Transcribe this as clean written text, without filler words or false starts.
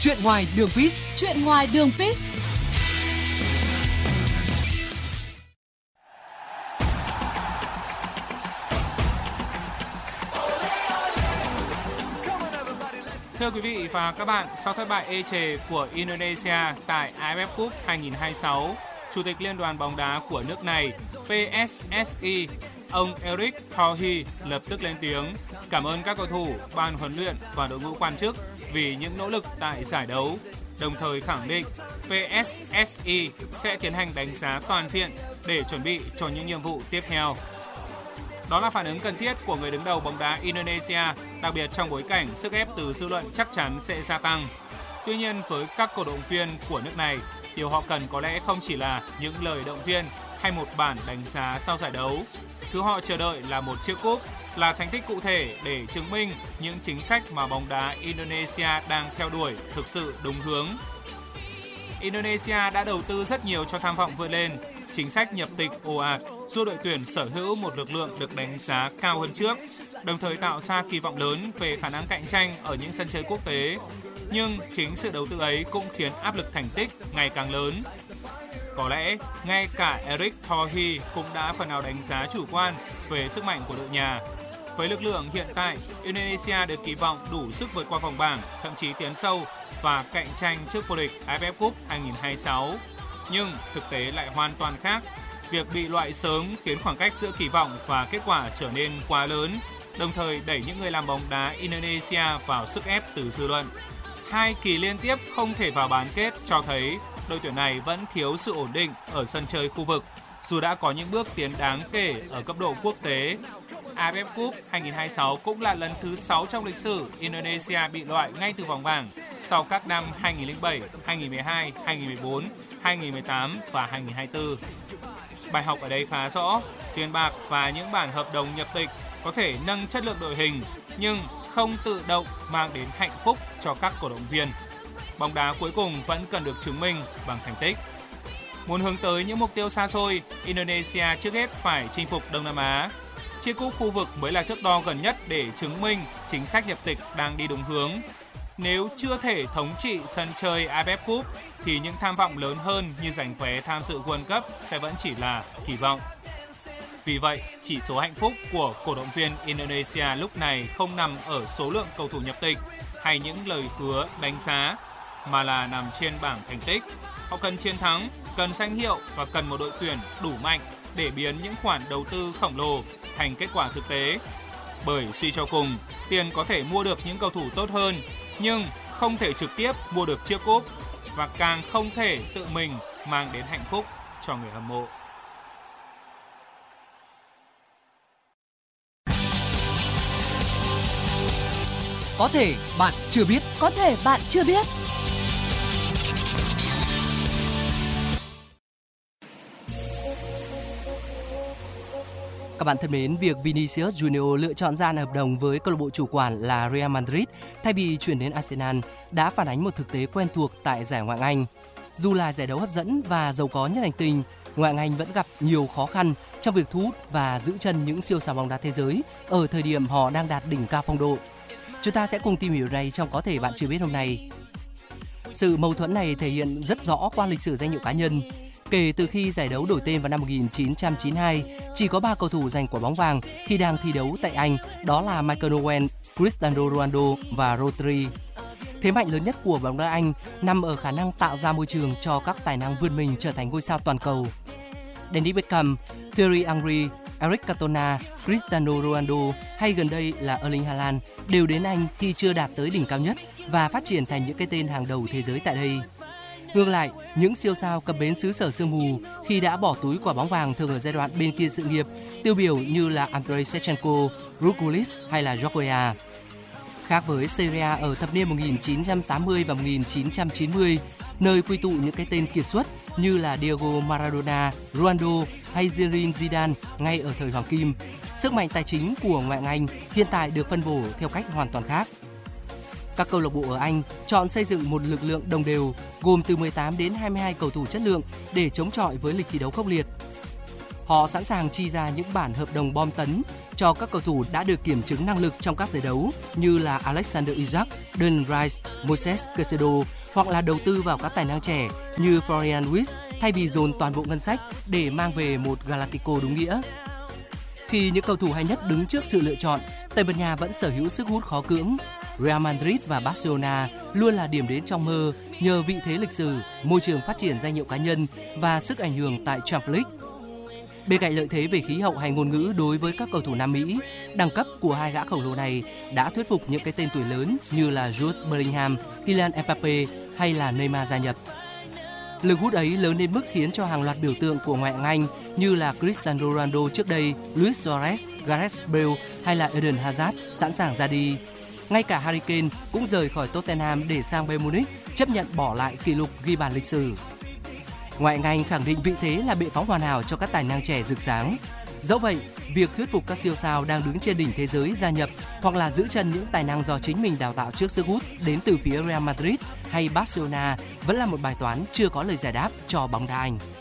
Chuyện ngoài đường pitch. Chuyện ngoài đường pitch. Thưa quý vị và các bạn, sau thất bại ê chề của Indonesia tại AFF Cup 2026, Chủ tịch Liên đoàn bóng đá của nước này PSSI, ông Eric Thohir lập tức lên tiếng cảm ơn các cầu thủ, ban huấn luyện và đội ngũ quan chức vì những nỗ lực tại giải đấu, đồng thời khẳng định PSSI sẽ tiến hành đánh giá toàn diện để chuẩn bị cho những nhiệm vụ tiếp theo. Đó là phản ứng cần thiết của người đứng đầu bóng đá Indonesia, đặc biệt trong bối cảnh sức ép từ dư luận chắc chắn sẽ gia tăng. Tuy nhiên, với các cổ động viên của nước này, điều họ cần có lẽ không chỉ là những lời động viên hay một bản đánh giá sau giải đấu. Thứ họ chờ đợi là một chiếc cúp, là thành tích cụ thể để chứng minh những chính sách mà bóng đá Indonesia đang theo đuổi thực sự đúng hướng. Indonesia đã đầu tư rất nhiều cho tham vọng vươn lên. Chính sách nhập tịch ồ ạt giúp đội tuyển sở hữu một lực lượng được đánh giá cao hơn trước, đồng thời tạo ra kỳ vọng lớn về khả năng cạnh tranh ở những sân chơi quốc tế. Nhưng chính sự đầu tư ấy cũng khiến áp lực thành tích ngày càng lớn. Có lẽ ngay cả Eric Thohir cũng đã phần nào đánh giá chủ quan về sức mạnh của đội nhà. Với lực lượng hiện tại, Indonesia được kỳ vọng đủ sức vượt qua vòng bảng, thậm chí tiến sâu và cạnh tranh trước vô địch AFF Cup 2026. Nhưng thực tế lại hoàn toàn khác. Việc bị loại sớm khiến khoảng cách giữa kỳ vọng và kết quả trở nên quá lớn, đồng thời đẩy những người làm bóng đá Indonesia vào sức ép từ dư luận. 2 kỳ liên tiếp không thể vào bán kết cho thấy đội tuyển này vẫn thiếu sự ổn định ở sân chơi khu vực, dù đã có những bước tiến đáng kể ở cấp độ quốc tế. AFF Cup 2026 cũng là lần thứ 6 trong lịch sử Indonesia bị loại ngay từ vòng bảng sau các năm 2007, 2012, 2014, 2018 và 2024. Bài học ở đây khá rõ, tiền bạc và những bản hợp đồng nhập tịch có thể nâng chất lượng đội hình, nhưng không tự động mang đến hạnh phúc cho các cổ động viên. Bóng đá cuối cùng vẫn cần được chứng minh bằng thành tích. Muốn hướng tới những mục tiêu xa xôi, Indonesia trước hết phải chinh phục Đông Nam Á. Chiếc cúp khu vực mới là thước đo gần nhất để chứng minh chính sách nhập tịch đang đi đúng hướng. Nếu chưa thể thống trị sân chơi AFF Cup thì những tham vọng lớn hơn như giành vé tham dự World Cup sẽ vẫn chỉ là kỳ vọng. Vì vậy, chỉ số hạnh phúc của cổ động viên Indonesia lúc này không nằm ở số lượng cầu thủ nhập tịch hay những lời hứa đánh giá, mà là nằm trên bảng thành tích. Họ cần chiến thắng, cần danh hiệu và cần một đội tuyển đủ mạnh để biến những khoản đầu tư khổng lồ thành kết quả thực tế. Bởi suy cho cùng, tiền có thể mua được những cầu thủ tốt hơn, nhưng không thể trực tiếp mua được chiếc cúp và càng không thể tự mình mang đến hạnh phúc cho người hâm mộ. Có thể bạn chưa biết. Có thể bạn chưa biết. Các bạn thân mến, việc Vinicius Junior lựa chọn gia hạn hợp đồng với câu lạc bộ chủ quản là Real Madrid thay vì chuyển đến Arsenal đã phản ánh một thực tế quen thuộc tại giải Ngoại hạng Anh. Dù là giải đấu hấp dẫn và giàu có nhất hành tinh, Ngoại hạng Anh vẫn gặp nhiều khó khăn trong việc thu hút và giữ chân những siêu sao bóng đá thế giới ở thời điểm họ đang đạt đỉnh cao phong độ. Chúng ta sẽ cùng tìm hiểu này trong Có thể bạn chưa biết hôm nay. Sự mâu thuẫn này thể hiện rất rõ qua lịch sử danh hiệu cá nhân. Kể từ khi giải đấu đổi tên vào năm 1992, chỉ có 3 cầu thủ giành quả bóng vàng khi đang thi đấu tại Anh, đó là Michael Owen, Cristiano Ronaldo và Rodri. Thế mạnh lớn nhất của bóng đá Anh nằm ở khả năng tạo ra môi trường cho các tài năng vươn mình trở thành ngôi sao toàn cầu. David Beckham, Thierry Henry, Eric Cantona, Cristiano Ronaldo hay gần đây là Erling Haaland đều đến Anh khi chưa đạt tới đỉnh cao nhất và phát triển thành những cái tên hàng đầu thế giới tại đây. Ngược lại, những siêu sao cập bến xứ sở sương mù khi đã bỏ túi quả bóng vàng thường ở giai đoạn bên kia sự nghiệp, tiêu biểu như là Andrei Shevchenko, Ruud hay là George Weah. Khác với Serie A ở thập niên 1980 và 1990, nơi quy tụ những cái tên kiệt xuất như là Diego Maradona, Ronaldo hay Zinedine Zidane ngay ở thời hoàng kim, sức mạnh tài chính của Ngoại hạng Anh hiện tại được phân bổ theo cách hoàn toàn khác. Các câu lạc bộ ở Anh chọn xây dựng một lực lượng đồng đều gồm từ 18 đến 22 cầu thủ chất lượng để chống chọi với lịch thi đấu khốc liệt. Họ sẵn sàng chi ra những bản hợp đồng bom tấn cho các cầu thủ đã được kiểm chứng năng lực trong các giải đấu như là Alexander Isak, Declan Rice, Moises Caicedo, hoặc là đầu tư vào các tài năng trẻ như Florian Wirtz thay vì dồn toàn bộ ngân sách để mang về một Galactico đúng nghĩa. Khi những cầu thủ hay nhất đứng trước sự lựa chọn, Tây Ban Nha vẫn sở hữu sức hút khó cưỡng. Real Madrid và Barcelona luôn là điểm đến trong mơ nhờ vị thế lịch sử, môi trường phát triển danh hiệu cá nhân và sức ảnh hưởng tại Champions League. Bên cạnh lợi thế về khí hậu hay ngôn ngữ đối với các cầu thủ Nam Mỹ, đẳng cấp của hai gã khổng lồ này đã thuyết phục những cái tên tuổi lớn như là Jude Bellingham, Kylian Mbappe hay là Neymar gia nhập. Lực hút ấy lớn đến mức khiến cho hàng loạt biểu tượng của ngoại hạng Anh như là Cristiano Ronaldo trước đây, Luis Suarez, Gareth Bale hay là Eden Hazard sẵn sàng ra đi. Ngay cả Harry Kane cũng rời khỏi Tottenham để sang Bayern Munich, chấp nhận bỏ lại kỷ lục ghi bàn lịch sử. Ngoại hạng Anh khẳng định vị thế là bệ phóng hoàn hảo cho các tài năng trẻ rực sáng. Dẫu vậy, việc thuyết phục các siêu sao đang đứng trên đỉnh thế giới gia nhập hoặc là giữ chân những tài năng do chính mình đào tạo trước sức hút đến từ phía Real Madrid hay Barcelona vẫn là một bài toán chưa có lời giải đáp cho bóng đá Anh.